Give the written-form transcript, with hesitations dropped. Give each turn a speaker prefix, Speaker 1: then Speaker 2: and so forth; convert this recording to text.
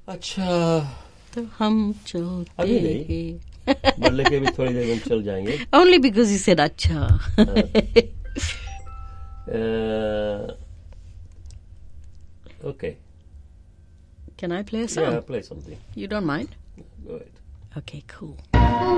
Speaker 1: अच्छा,
Speaker 2: तो हम चलते
Speaker 1: अभी नहीं, मतलब कि अभी थोड़ी देर में हम चल जाएंगे.
Speaker 2: Only because he said अच्छा.
Speaker 1: Okay.
Speaker 2: Can I play a song?
Speaker 1: Yeah, play something.
Speaker 2: You don't mind?
Speaker 1: Go ahead.
Speaker 2: Okay, cool.